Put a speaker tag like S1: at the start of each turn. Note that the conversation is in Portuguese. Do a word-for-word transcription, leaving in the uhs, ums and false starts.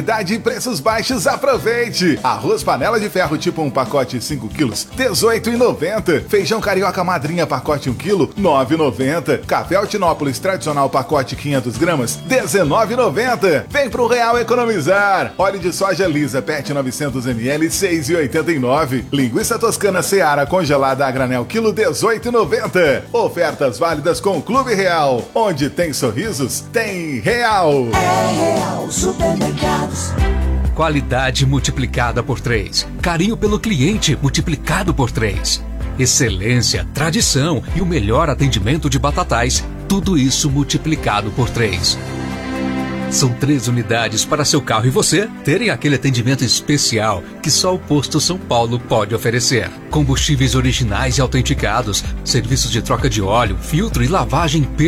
S1: Qualidade e preços baixos, aproveite! Arroz panela de ferro tipo um pacote cinco quilos, dezoito reais e noventa centavos. Feijão carioca madrinha pacote um quilo, nove reais e noventa centavos. Café Altinópolis tradicional pacote quinhentas gramas, dezenove reais e noventa centavos. Vem pro Real economizar! Óleo de soja lisa Pet novecentos mililitros, seis reais e oitenta e nove centavos. Linguiça toscana Seara congelada a granel quilo, dezoito reais e noventa centavos. Ofertas válidas com o Clube Real. Onde tem sorrisos, tem Real.
S2: É Real Supermercados.
S3: Qualidade multiplicada por três. Carinho pelo cliente multiplicado por três. Excelência, tradição e o melhor atendimento de Batatais. Tudo isso multiplicado por três. São três unidades para seu carro e você terem aquele atendimento especial que só o Posto São Paulo pode oferecer. Combustíveis originais e autenticados, serviços de troca de óleo, filtro e lavagem